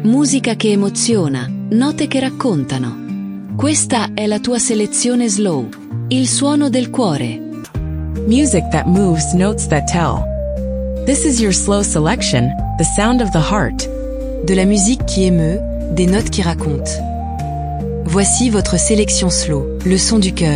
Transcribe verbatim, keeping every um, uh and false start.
Musica che emoziona, note che raccontano. Questa è la tua selezione slow, il suono del cuore. Music that moves, notes that tell. This is your slow selection, the sound of the heart. De la musique qui émeut, des notes qui racontent. Voici votre sélection slow, le son du cœur.